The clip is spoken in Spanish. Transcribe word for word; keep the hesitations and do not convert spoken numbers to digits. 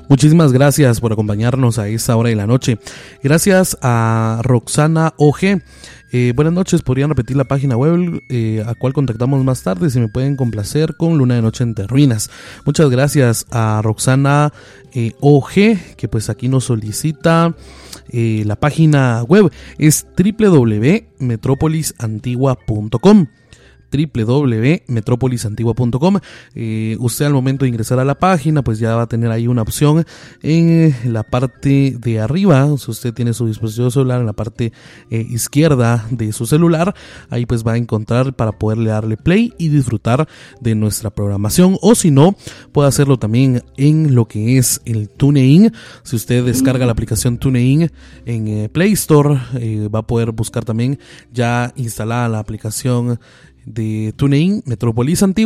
Muchísimas gracias por acompañarnos a esta hora de la noche. Gracias a Roxana O G. Eh, buenas noches, podrían repetir la página web eh, a cual contactamos más tarde si me pueden complacer con Luna de Noche entre Ruinas. Muchas gracias a Roxana eh, O G, que pues aquí nos solicita eh, la página web. Es doble u doble u doble u punto metrópolis antigua punto com. doble u doble u doble u punto metrópolis antigua punto com. Eh, usted al momento de ingresar a la página pues ya va a tener ahí una opción en la parte de arriba. Si usted tiene su dispositivo celular, en la parte eh, izquierda de su celular, ahí pues va a encontrar para poderle darle play y disfrutar de nuestra programación, o si no, puede hacerlo también en lo que es el TuneIn. Si usted descarga la aplicación TuneIn en eh, Play Store, eh, va a poder buscar también ya instalada la aplicación de TuneIn Metrópolis Antigua.